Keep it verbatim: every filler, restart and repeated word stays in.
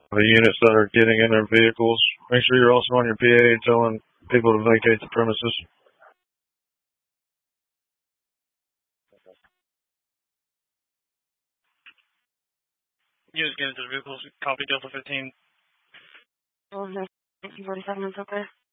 The units that are getting in their vehicles. Make sure you're also on your P A telling people to vacate the premises. Units get into the vehicles. Copy Delta fifteen. forty-seven is okay.